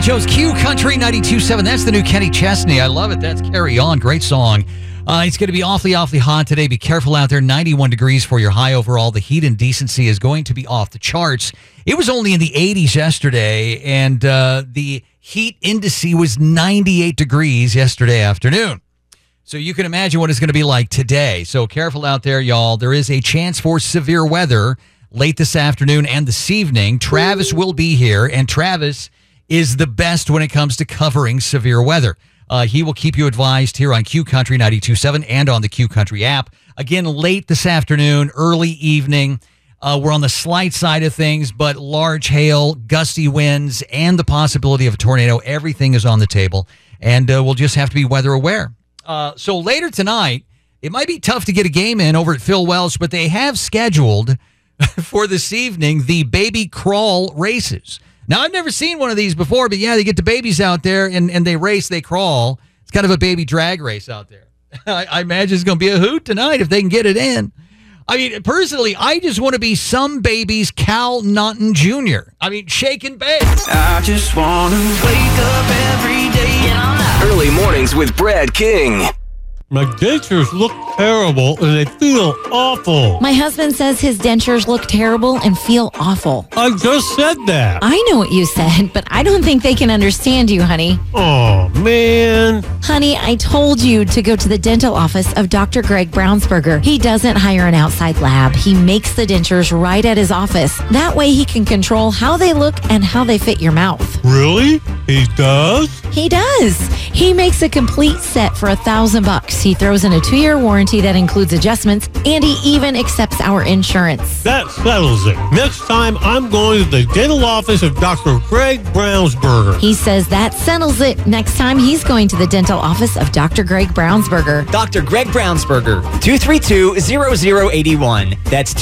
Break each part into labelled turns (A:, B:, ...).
A: Joe's Q Country 92.7. That's the new Kenny Chesney. I love it. That's Carry On. Great song. It's going to be awfully hot today. Be careful out there. 91 degrees for your high overall. The heat and decency is going to be off the charts. It was only in the 80s yesterday, and the heat index was 98 degrees yesterday afternoon. So you can imagine what it's going to be like today. So careful out there, y'all. There is a chance for severe weather late this afternoon and this evening. Travis will be here, and Travis is the best when it comes to covering severe weather. He will keep you advised here on Q Country 92.7 and on the Q Country app. Again, late this afternoon, early evening. We're on the slight side of things, but large hail, gusty winds, and the possibility of a tornado. Everything is on the table, and we'll just have to be weather aware. So later tonight, it might be tough to get a game in over at Phil Welch, but they have scheduled for this evening the baby crawl races. Now, I've never seen one of these before, but yeah, they get the babies out there and they race, they crawl. It's kind of a baby drag race out there. I imagine it's going to be a hoot tonight if they can get it in. I mean, personally, I just want to be some baby's Cal Naughton Jr. I mean, shake and bake.
B: I just want to wake up every day and I'm out.
C: Early mornings with Brad King.
D: My dentures look terrible and they feel awful.
E: My husband says his dentures look terrible and feel awful.
D: I just said that.
E: I know what you said, but I don't think they can understand you, honey.
D: Oh, man.
E: Honey, I told you to go to the dental office of Dr. Greg Brownsberger. He doesn't hire an outside lab. He makes the dentures right at his office. That way he can control how they look and how they fit your mouth.
D: Really? He does?
E: He does. He makes a complete set for $1,000. He throws in a 2-year warranty that includes adjustments, and he even accepts our insurance.
D: That settles it. Next time, I'm going to the dental office of Dr. Greg Brownsberger.
E: He says that settles it. Next time, he's going to the dental office of Dr. Greg Brownsberger.
F: Dr. Greg Brownsberger, 232-0081. That's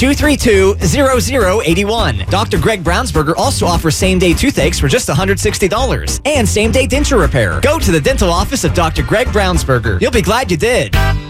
F: 232-0081. Dr. Greg Brownsberger also offers same-day toothaches for just $160 and same-day denture repair. Go to the dental office of Dr. Greg Brownsberger. You'll be glad you did.